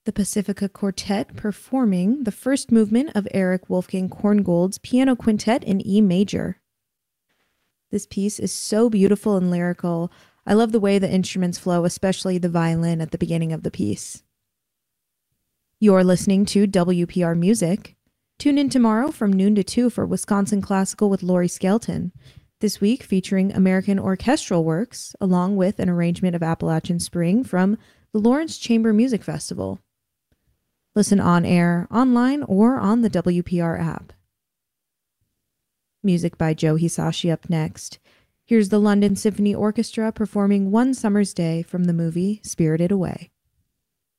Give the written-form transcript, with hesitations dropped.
The Pacifica Quartet performing the first movement of Erich Wolfgang Korngold's Piano Quintet in E major. This piece is so beautiful and lyrical. I love the way the instruments flow, especially the violin at the beginning of the piece. You're listening to WPR Music. Tune in tomorrow from noon to 2 for Wisconsin Classical with Lori Skelton. This week featuring American orchestral works, along with an arrangement of Appalachian Spring from the Lawrence Chamber Music Festival. Listen on air, online, or on the WPR app. Music by Joe Hisashi up next. Here's the London Symphony Orchestra performing One Summer's Day from the movie Spirited Away.